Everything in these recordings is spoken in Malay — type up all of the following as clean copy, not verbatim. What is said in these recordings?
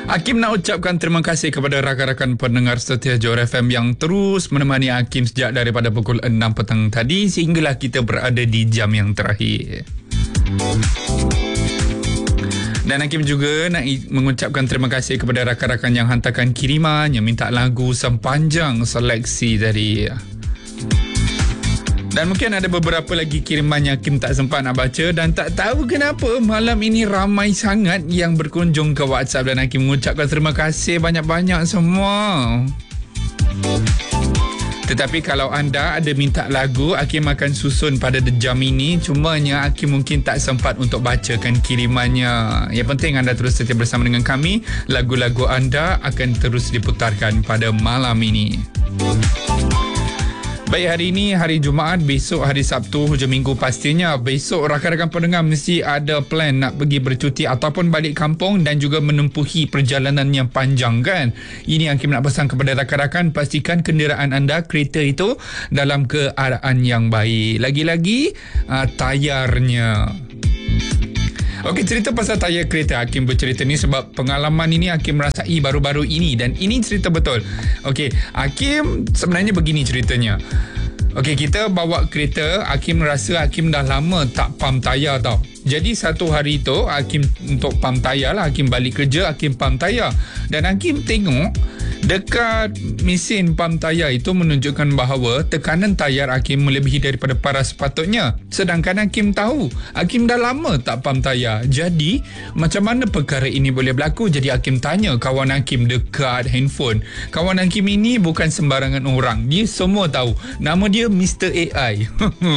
Hakim nak ucapkan terima kasih kepada rakan-rakan pendengar setia Johor FM yang terus menemani Hakim sejak daripada pukul 6 petang tadi sehinggalah kita berada di jam yang terakhir. Dan Hakim juga nak mengucapkan terima kasih kepada rakan-rakan yang hantarkan kiriman, yang minta lagu sepanjang seleksi tadi. Dan mungkin ada beberapa lagi kiriman yang Hakim tak sempat nak baca dan tak tahu kenapa malam ini ramai sangat yang berkunjung ke WhatsApp dan Hakim mengucapkan terima kasih banyak-banyak semua. Tetapi kalau anda ada minta lagu, Hakim akan susun pada jam ini. Cumanya Hakim mungkin tak sempat untuk bacakan kirimannya. Yang penting anda terus setia bersama dengan kami. Lagu-lagu anda akan terus diputarkan pada malam ini. Baik, hari ini hari Jumaat, besok hari Sabtu, hujung minggu pastinya. Besok rakan-rakan pendengar mesti ada plan nak pergi bercuti ataupun balik kampung dan juga menempuhi perjalanan yang panjang kan. Ini yang Hakim nak pesan kepada rakan-rakan, pastikan kenderaan anda, kereta itu dalam keadaan yang baik. Lagi-lagi tayarnya. Okey, cerita pasal tayar kereta. Hakim bercerita ni sebab pengalaman ini Hakim rasai baru-baru ini dan ini cerita betul. Okey, Hakim sebenarnya begini ceritanya. Okey, kita bawa kereta, Hakim rasa Hakim dah lama tak pump tayar tau. Jadi satu hari tu Hakim untuk pump tayar lah, Hakim balik kerja, Hakim pump tayar. Dan Hakim tengok dekat mesin pump tayar itu menunjukkan bahawa tekanan tayar Hakim melebihi daripada paras sepatutnya. Sedangkan Hakim tahu Hakim dah lama tak pump tayar. Jadi macam mana perkara ini boleh berlaku? Jadi Hakim tanya kawan Hakim dekat handphone. Kawan Hakim ini bukan sembarangan orang. Dia semua tahu. Nama dia Mr. AI.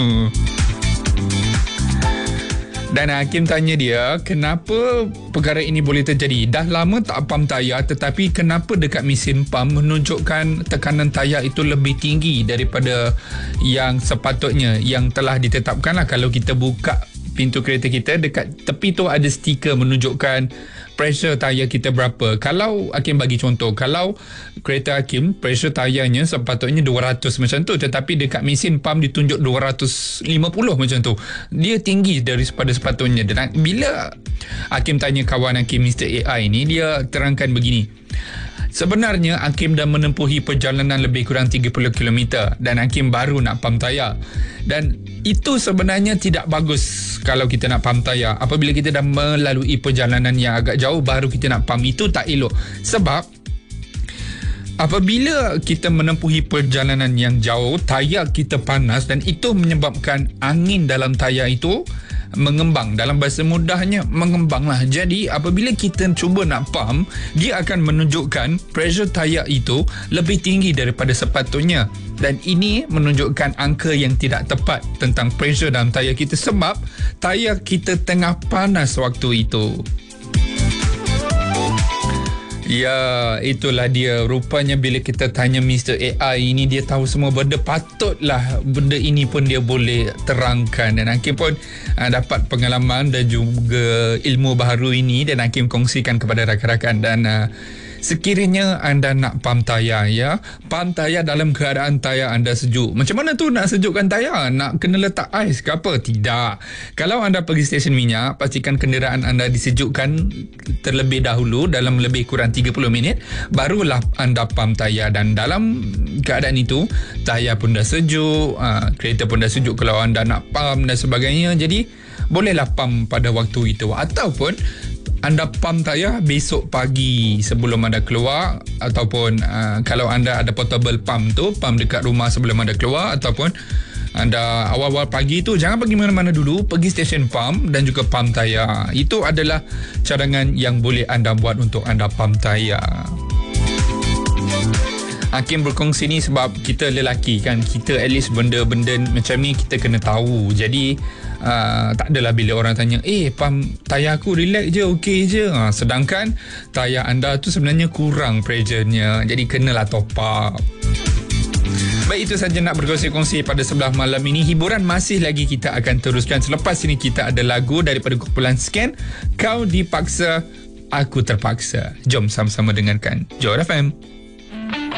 Dan Hakim tanya dia, kenapa perkara ini boleh terjadi? Dah lama tak pump tayar, tetapi kenapa dekat mesin pump menunjukkan tekanan tayar itu lebih tinggi daripada yang sepatutnya, yang telah ditetapkan lah. Kalau kita buka pintu kereta kita, dekat tepi tu ada stiker menunjukkan pressure tayar kita berapa. Kalau Hakim bagi contoh, kalau kereta Hakim pressure tayarnya sepatutnya 200 macam tu, tetapi dekat mesin pump ditunjuk 250 macam tu. Dia tinggi daripada sepatutnya. Dan bila Hakim tanya kawan Hakim Mr. AI ni, dia terangkan begini. Sebenarnya Hakim dah menempuhi perjalanan lebih kurang 30 km dan Hakim baru nak pump tayar. Dan itu sebenarnya tidak bagus kalau kita nak pump tayar. Apabila kita dah melalui perjalanan yang agak jauh baru kita nak pump, itu tak elok. Sebab apabila kita menempuhi perjalanan yang jauh, tayar kita panas dan itu menyebabkan angin dalam tayar itu mengembang. Dalam bahasa mudahnya, mengembanglah. Jadi apabila kita cuba nak pump, dia akan menunjukkan pressure tayar itu lebih tinggi daripada sepatutnya. Dan ini menunjukkan angka yang tidak tepat tentang pressure dalam tayar kita sebab tayar kita tengah panas waktu itu. Ya, itulah dia. Rupanya bila kita tanya Mr. AI ini, dia tahu semua benda. Patutlah benda ini pun dia boleh terangkan. Dan Hakim pun dapat pengalaman dan juga ilmu baru ini dan Hakim kongsikan kepada rakan-rakan. Dan sekiranya anda nak pump tayar, ya, pump tayar dalam keadaan tayar anda sejuk. Macam mana tu nak sejukkan tayar? Nak kena letak ais ke apa? Tidak. Kalau anda pergi stesen minyak, pastikan kenderaan anda disejukkan terlebih dahulu dalam lebih kurang 30 minit, barulah anda pump tayar. Dan dalam keadaan itu, tayar pun dah sejuk, kereta pun dah sejuk kalau anda nak pump dan sebagainya. Jadi bolehlah pump pada waktu itu. Ataupun anda pump tayar besok pagi sebelum anda keluar, ataupun kalau anda ada portable pump tu, pump dekat rumah sebelum anda keluar, ataupun anda awal-awal pagi tu jangan pergi mana-mana dulu, pergi stesen pump dan juga pump tayar. Itu adalah cadangan yang boleh anda buat untuk anda pump tayar. Hakim berkongsi ni sebab kita lelaki kan, kita at least benda-benda macam ni kita kena tahu. Jadi tak adalah bila orang tanya, pump tayar aku relax je, okey je, sedangkan tayar anda tu sebenarnya kurang pressure-nya, jadi kenalah top up. Baik, itu saja nak berkongsi-kongsi pada sebelah malam ini. Hiburan masih lagi kita akan teruskan. Selepas ini kita ada lagu daripada kumpulan Scan, Kau Dipaksa, Aku Terpaksa. Jom sama-sama dengarkan Johor FM.